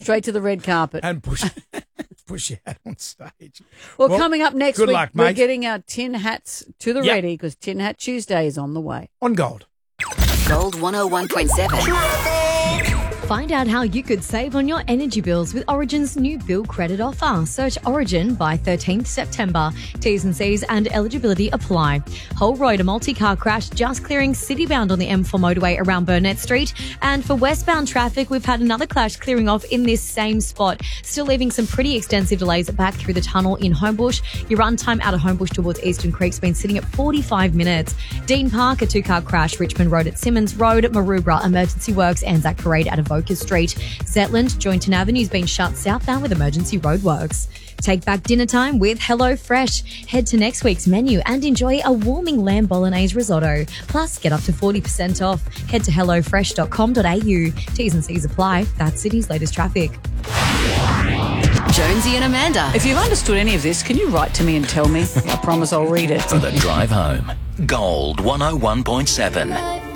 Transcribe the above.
straight to the red carpet. And push you out on stage. Well, coming up next good week, luck, we're mate. getting our tin hats to the ready because Tin Hat Tuesday is on the way. On Gold. Gold 101.7. Find out how you could save on your energy bills with Origin's new bill credit offer. Search Origin by 13th September. T's and C's and eligibility apply. Hull Road, a multi-car crash just clearing citybound on the M4 motorway around Burnett Street. And for westbound traffic, we've had another clash clearing off in this same spot, still leaving some pretty extensive delays back through the tunnel in Homebush. Your run time out of Homebush towards Eastern Creek's been sitting at 45 minutes. Dean Park, a two-car crash, Richmond Road at Simmons Road, Maroubra, Emergency Works, Anzac Parade out of Vocas Street. Zetland, Joynton Avenue's been shut southbound with emergency roadworks. Take back dinner time with Hello Fresh. Head to next week's menu and enjoy a warming lamb bolognese risotto. Plus, get up to 40% off. Head to hellofresh.com.au. T's and C's apply. That's City's latest traffic. Jonesy and Amanda. If you've understood any of this, can you write to me and tell me? I promise I'll read it. For the drive home. Gold 101.7.